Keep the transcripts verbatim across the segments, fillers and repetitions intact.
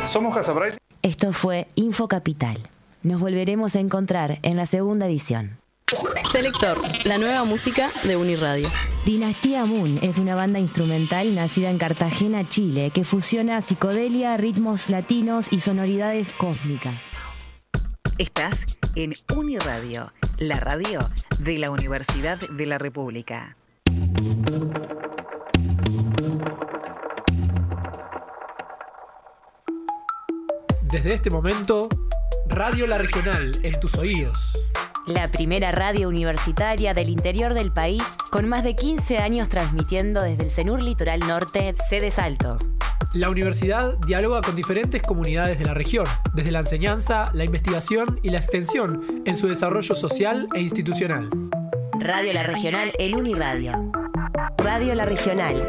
Somos Casa Bright. Esto fue Info Capital. Nos volveremos a encontrar en la segunda edición. Selector, la nueva música de Uniradio. Dinastía Moon es una banda instrumental nacida en Cartagena, Chile, que fusiona psicodelia, ritmos latinos y sonoridades cósmicas. Estás en Uniradio, la radio de la Universidad de la República. Desde este momento, Radio La Regional en tus oídos. La primera radio universitaria del interior del país, con más de quince años transmitiendo desde el Cenur Litoral Norte, sede Salto. La universidad dialoga con diferentes comunidades de la región, desde la enseñanza, la investigación y la extensión en su desarrollo social e institucional. Radio La Regional, el Uniradio. Radio La Regional.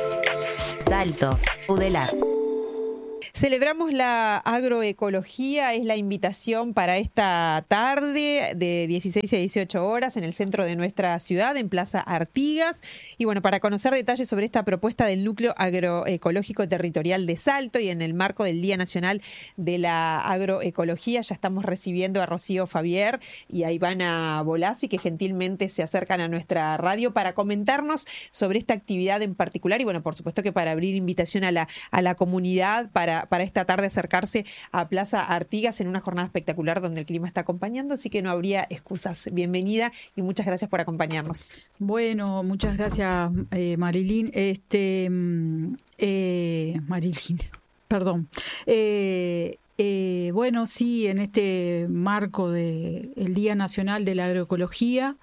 Salto, Udelar. Celebramos la agroecología, es la invitación para esta tarde de dieciséis a dieciocho horas en el centro de nuestra ciudad, en Plaza Artigas. Y bueno, para conocer detalles sobre esta propuesta del Núcleo Agroecológico Territorial de Salto y en el marco del Día Nacional de la Agroecología, ya estamos recibiendo a Rocío Fabier y a Ivana Bolasi, que gentilmente se acercan a nuestra radio para comentarnos sobre esta actividad en particular y bueno, por supuesto que para abrir invitación a la, a la comunidad para para esta tarde acercarse a Plaza Artigas en una jornada espectacular donde el clima está acompañando, así que no habría excusas. Bienvenida y muchas gracias por acompañarnos. Bueno, muchas gracias, eh, Marilyn. Este, eh, Marilyn, perdón. Eh, eh, bueno, sí, en este marco del Día Nacional de la Agroecología,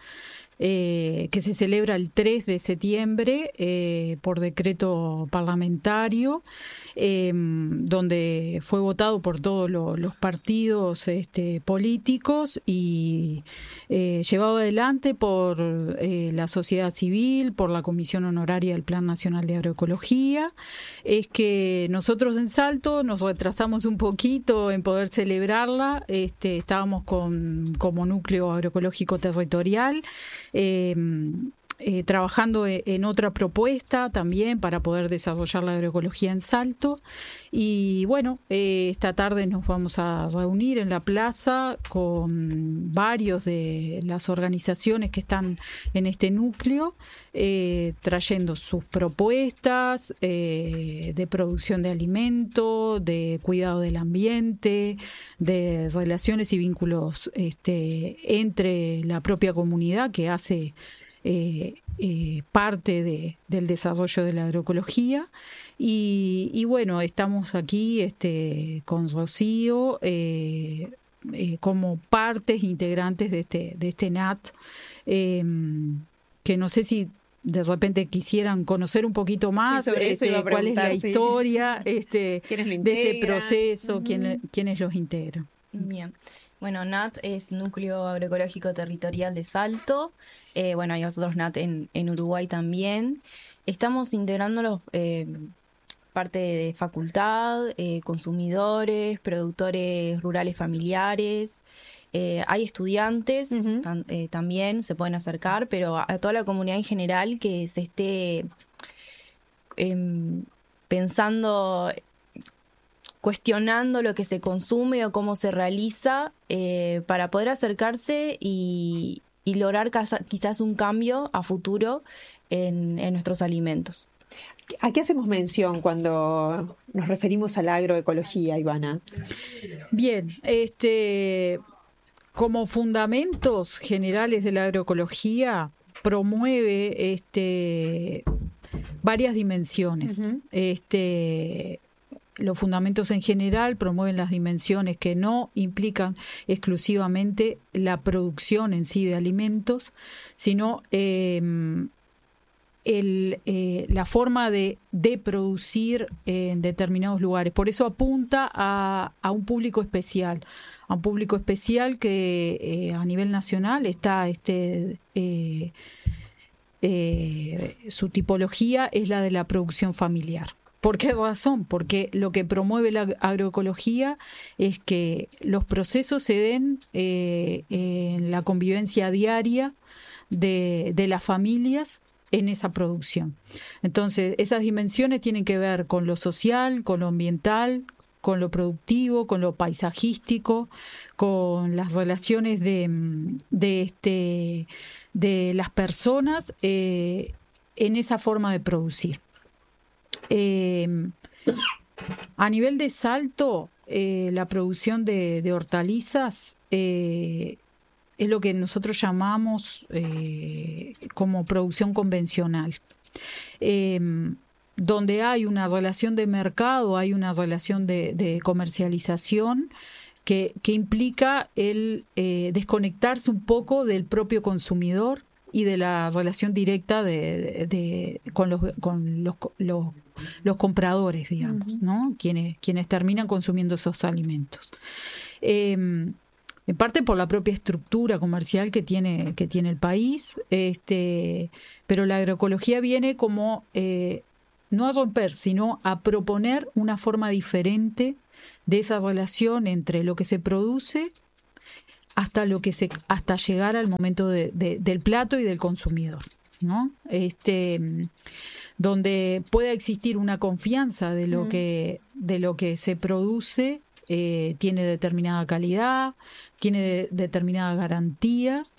eh, que se celebra el tres de septiembre eh, por decreto parlamentario, Eh, donde fue votado por todos lo, los partidos este, políticos y eh, llevado adelante por eh, la sociedad civil, por la Comisión Honoraria del Plan Nacional de Agroecología. Es que nosotros en Salto nos retrasamos un poquito en poder celebrarla. Este, estábamos con, como núcleo agroecológico territorial, eh, Eh, trabajando en otra propuesta también para poder desarrollar la agroecología en Salto. Y bueno, eh, esta tarde nos vamos a reunir en la plaza con varios de las organizaciones que están en este núcleo, eh, trayendo sus propuestas eh, de producción de alimentos, de cuidado del ambiente, de relaciones y vínculos este, entre la propia comunidad que hace Eh, eh, parte de, del desarrollo de la agroecología y, y bueno, estamos aquí este, con Rocío eh, eh, como partes integrantes de este, de este N A T eh, que no sé si de repente quisieran conocer un poquito más sí, este, cuál es la sí. historia este, de este proceso, uh-huh. quién, quiénes los integran. Bien. Bueno, N A T es Núcleo Agroecológico Territorial de Salto. Eh, bueno, hay otros N A T en, en Uruguay también. Estamos integrándolos eh, parte de facultad, eh, consumidores, productores rurales familiares. Eh, hay estudiantes uh-huh. tan, eh, también, se pueden acercar, pero a, a toda la comunidad en general que se esté eh, pensando... cuestionando lo que se consume o cómo se realiza eh, para poder acercarse y, y lograr casa, quizás un cambio a futuro en, en nuestros alimentos. ¿A qué hacemos mención cuando nos referimos a la agroecología, Ivana? Bien, este, como fundamentos generales de la agroecología promueve este, varias dimensiones. Uh-huh. Este Los fundamentos en general promueven las dimensiones que no implican exclusivamente la producción en sí de alimentos, sino eh, el, eh, la forma de, de producir en determinados lugares. Por eso apunta a, a un público especial, a un público especial que eh, a nivel nacional está este eh, eh, su tipología es la de la producción familiar. ¿Por qué razón? Porque lo que promueve la agroecología es que los procesos se den eh, en la convivencia diaria de, de las familias en esa producción. Entonces, esas dimensiones tienen que ver con lo social, con lo ambiental, con lo productivo, con lo paisajístico, con las relaciones de, de, este, de las personas eh, en esa forma de producir. Eh, a nivel de Salto, eh, la producción de, de hortalizas eh, es lo que nosotros llamamos eh, como producción convencional. Eh, donde hay una relación de mercado, hay una relación de, de comercialización que, que implica el eh, desconectarse un poco del propio consumidor y de la relación directa de, de, de, con, los, con los, los, los compradores, digamos, uh-huh. ¿no? Quienes, quienes terminan consumiendo esos alimentos. Eh, en parte por la propia estructura comercial que tiene, que tiene el país, este, pero la agroecología viene como... Eh, no a romper, sino a proponer una forma diferente de esa relación entre lo que se produce hasta lo que se hasta llegar al momento de, de, del plato y del consumidor, ¿no? Este, donde pueda existir una confianza de lo mm. que de lo que se produce, eh, tiene determinada calidad, tiene de, determinadas garantías,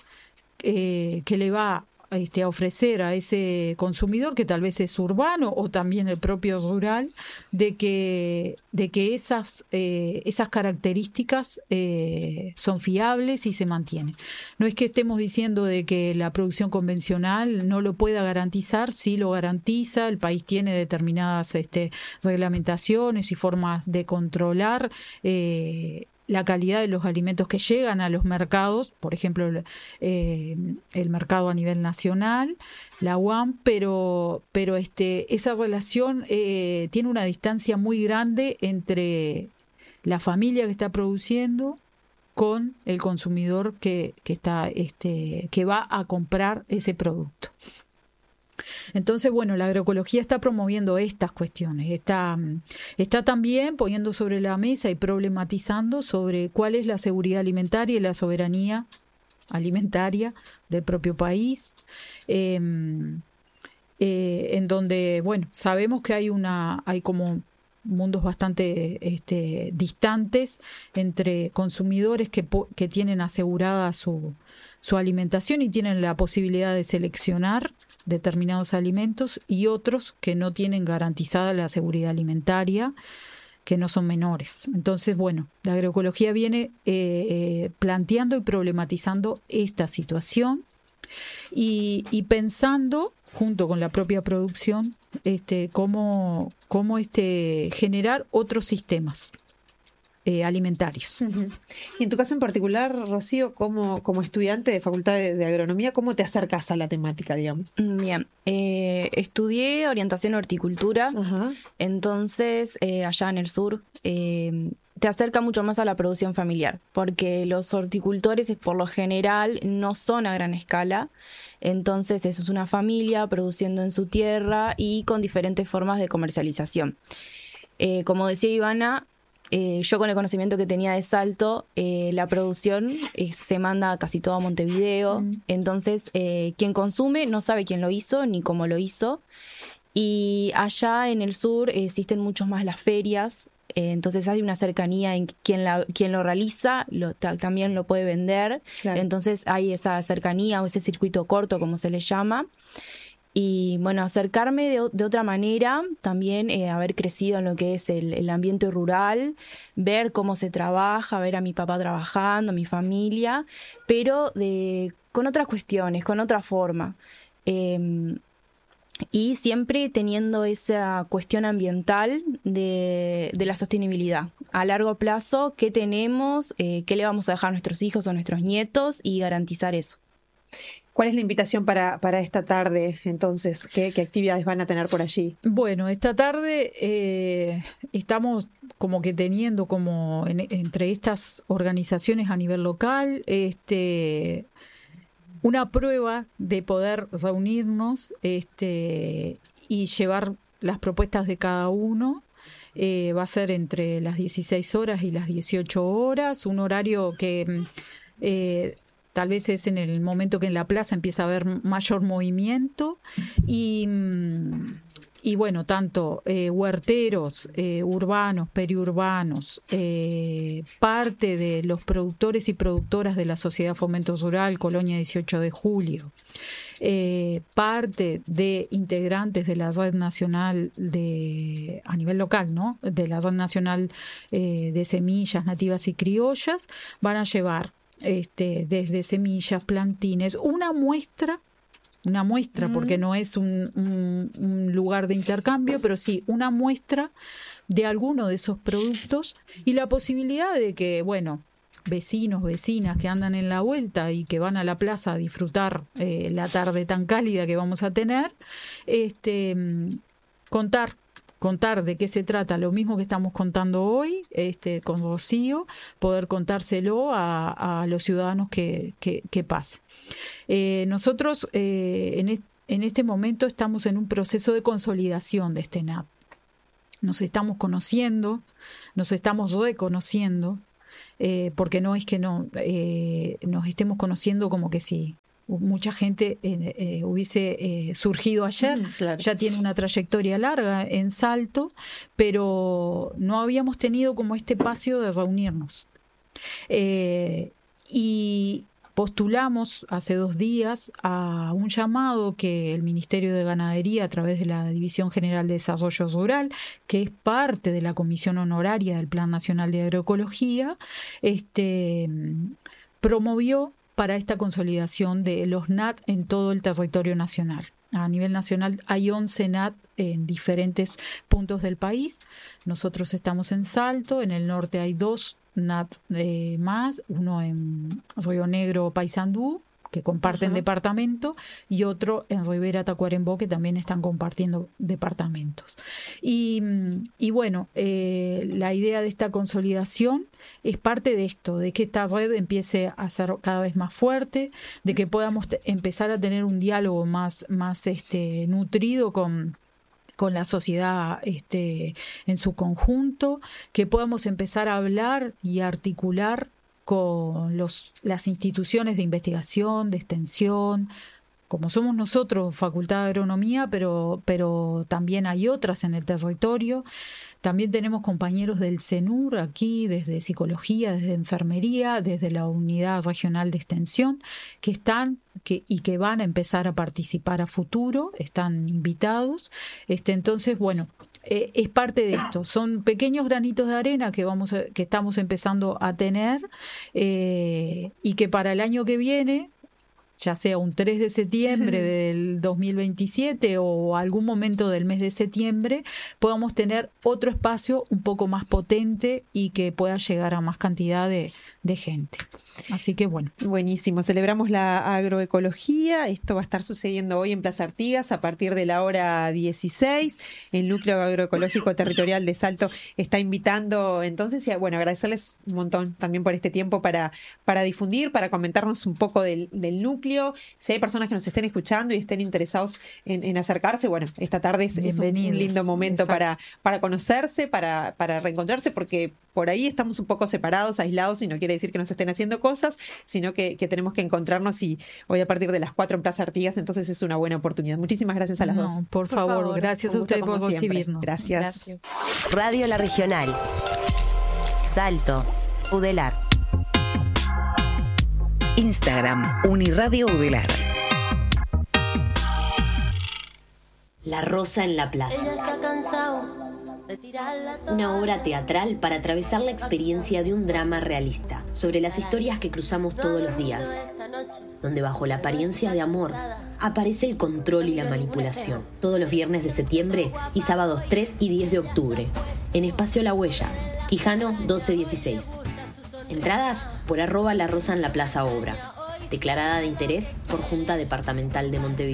eh, que le va Este, a ofrecer a ese consumidor, que tal vez es urbano o también el propio rural, de que, de que esas, eh, esas características eh, son fiables y se mantienen. No es que estemos diciendo de que la producción convencional no lo pueda garantizar, sí lo garantiza, el país tiene determinadas este, reglamentaciones y formas de controlar eh, la calidad de los alimentos que llegan a los mercados, por ejemplo, eh, el mercado a nivel nacional, la U A M, pero, pero este, esa relación eh, tiene una distancia muy grande entre la familia que está produciendo con el consumidor que, que, está, este, que va a comprar ese producto. Entonces, bueno, la agroecología está promoviendo estas cuestiones, está, está también poniendo sobre la mesa y problematizando sobre cuál es la seguridad alimentaria y la soberanía alimentaria del propio país, eh, eh, en donde, bueno, sabemos que hay una, hay como mundos bastante este, distantes entre consumidores que, que tienen asegurada su, su alimentación y tienen la posibilidad de seleccionar determinados alimentos y otros que no tienen garantizada la seguridad alimentaria, que no son menores. Entonces, bueno, la agroecología viene eh, eh, planteando y problematizando esta situación y, y pensando, junto con la propia producción, este, cómo, cómo este, generar otros sistemas Eh, alimentarios. Uh-huh. Y en tu caso en particular, Rocío, como, como estudiante de Facultad de, de Agronomía, ¿cómo te acercas a la temática, digamos? Bien, eh, estudié orientación horticultura, uh-huh. entonces eh, allá en el sur eh, te acerca mucho más a la producción familiar, porque los horticultores por lo general no son a gran escala, entonces eso es una familia produciendo en su tierra y con diferentes formas de comercialización. Eh, como decía Ivana, Eh, yo con el conocimiento que tenía de Salto, eh, la producción eh, se manda casi todo a Montevideo, mm. entonces eh, quien consume no sabe quién lo hizo ni cómo lo hizo, y allá en el sur eh, existen mucho más las ferias, eh, entonces hay una cercanía en quien, la, quien lo realiza lo, ta, también lo puede vender, claro. Entonces hay esa cercanía o ese circuito corto como se le llama. Y bueno, acercarme de, de otra manera, también eh, haber crecido en lo que es el, el ambiente rural, ver cómo se trabaja, ver a mi papá trabajando, a mi familia, pero de, con otras cuestiones, con otra forma. Eh, y siempre teniendo esa cuestión ambiental de, de la sostenibilidad. A largo plazo, ¿qué tenemos? Eh, ¿Qué le vamos a dejar a nuestros hijos o a nuestros nietos? Y garantizar eso. ¿Cuál es la invitación para, para esta tarde, entonces? ¿Qué, qué actividades van a tener por allí? Bueno, esta tarde eh, estamos como que teniendo como en, entre estas organizaciones a nivel local este, una prueba de poder reunirnos este, y llevar las propuestas de cada uno. Eh, va a ser entre las dieciséis horas y las dieciocho horas, un horario que... Eh, tal vez es en el momento que en la plaza empieza a haber mayor movimiento y, y bueno, tanto eh, huerteros, eh, urbanos, periurbanos, eh, parte de los productores y productoras de la Sociedad Fomento Rural Colonia dieciocho de julio, eh, parte de integrantes de la Red Nacional de a nivel local, ¿no? De la Red Nacional eh, de Semillas Nativas y Criollas, van a llevar este, desde semillas, plantines, una muestra Una muestra, uh-huh. porque no es un, un, un lugar de intercambio, pero sí una muestra de alguno de esos productos y la posibilidad de que, bueno, vecinos, vecinas que andan en la vuelta y que van a la plaza a disfrutar eh, la tarde tan cálida que vamos a tener, este, contar contar de qué se trata, lo mismo que estamos contando hoy este, con Rocío, poder contárselo a, a los ciudadanos que, que, que pasen. Eh, nosotros eh, en, est- en este momento estamos en un proceso de consolidación de este N A P. Nos estamos conociendo, nos estamos reconociendo, eh, porque no es que no eh, nos estemos conociendo como que sí. Mucha gente eh, eh, hubiese eh, surgido ayer, mm, claro. Ya tiene una trayectoria larga en Salto, pero no habíamos tenido como este espacio de reunirnos. Eh, y postulamos hace dos días a un llamado que el Ministerio de Ganadería, a través de la División General de Desarrollo Rural, que es parte de la Comisión Honoraria del Plan Nacional de Agroecología, este, promovió para esta consolidación de los N A T en todo el territorio nacional. A nivel nacional hay once N A T en diferentes puntos del país. Nosotros estamos en Salto, en el norte hay dos N A T eh, más, uno en Río Negro, Paysandú, que comparten Ajá. departamento, y otro en Rivera, Tacuarembó, que también están compartiendo departamentos. Y, y bueno, eh, la idea de esta consolidación es parte de esto, de que esta red empiece a ser cada vez más fuerte, de que podamos te- empezar a tener un diálogo más, más este, nutrido con... con la sociedad este, en su conjunto, que podamos empezar a hablar y a articular con los, las instituciones de investigación, de extensión, como somos nosotros, Facultad de Agronomía, pero, pero también hay otras en el territorio. También tenemos compañeros del CENUR aquí, desde Psicología, desde Enfermería, desde la Unidad Regional de Extensión, que están que, y que van a empezar a participar a futuro, están invitados. Este, entonces, bueno, eh, es parte de esto. Son pequeños granitos de arena que, vamos a, que estamos empezando a tener eh, y que para el año que viene, ya sea un tres de septiembre del dos mil veintisiete o algún momento del mes de septiembre, podamos tener otro espacio un poco más potente y que pueda llegar a más cantidad de, de gente. Así que bueno. Buenísimo, celebramos la agroecología. Esto va a estar sucediendo hoy en Plaza Artigas a partir de la hora dieciséis. El Núcleo Agroecológico Territorial de Salto está invitando entonces, y bueno, agradecerles un montón también por este tiempo para, para difundir, para comentarnos un poco del, del núcleo. Si hay personas que nos estén escuchando y estén interesados en, en acercarse, bueno, esta tarde es, es un, un lindo momento para, para conocerse, para, para reencontrarse, porque por ahí estamos un poco separados, aislados, y no quiere decir que no se estén haciendo cosas, sino que, que tenemos que encontrarnos, y hoy a partir de las cuatro en Plaza Artigas, entonces es una buena oportunidad. Muchísimas gracias a las no, dos. Por favor, por favor. Gracias a ustedes por recibirnos. Gracias. Gracias. Radio La Regional. Salto. Udelar. Instagram, Uniradio Udelar. La Rosa en la Plaza. Una obra teatral para atravesar la experiencia de un drama realista sobre las historias que cruzamos todos los días, donde bajo la apariencia de amor aparece el control y la manipulación. Todos los viernes de septiembre y sábados tres y diez de octubre, en Espacio La Huella, Quijano doce dieciséis. Entradas por arroba La Rosa en la Plaza Obra. Declarada de interés por Junta Departamental de Montevideo.